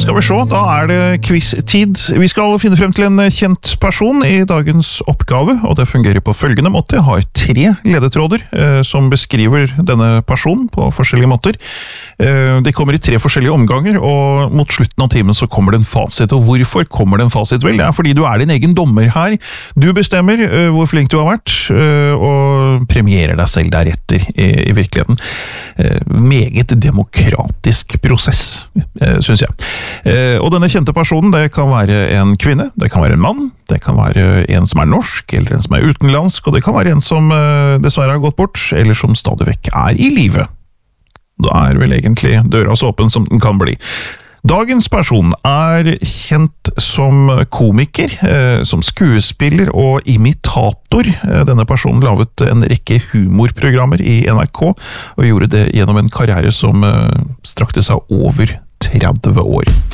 skal vi se, da det quiz-tid. Vi skal finne frem til en kjent person i dagens oppgave, og det fungerer på følgende måte. Jeg har 3 ledetråder som beskriver denne personen på forskjellige måter. De kommer i 3 forskjellige omganger, og mot slutten av timen så kommer det en fasit. Og hvorfor kommer det en fasit? Vel, det fordi du din egen dommer her. Du bestemmer hvor flink du har vært, og premierer deg selv deretter i virkeligheten. Meget demokratisk prosess, synes jeg. Og denne kjente personen, det kan være en kvinne, det kan være en mann, det kan være en som norsk, eller en som utenlandsk, og det kan være en som dessverre har gått bort, eller som stadig vekk i live. Da vel egentlig døra så åpen som den kan bli. Dagens person kjent som komiker, som skuespiller og imitator. Denne personen laget en rekke humorprogrammer i NRK, og gjorde det gjennom en karriere som strakte seg over 30 år.